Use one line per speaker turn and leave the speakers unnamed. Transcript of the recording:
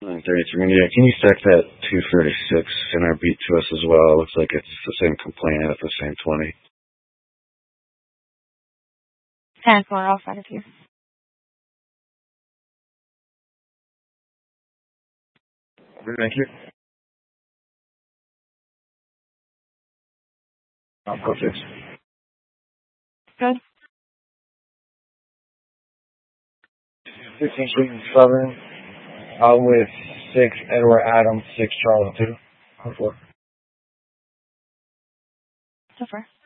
933. Yeah, can you stack that 236 in our beat to us as well? Looks like it's the same complaint at the same 20.
10-4, I'll send it to you.
Thank you. I'll go 6.
Good.
15 Southern. I'm with 6 Edward Adams, 6 Charles 2. 4.
So far.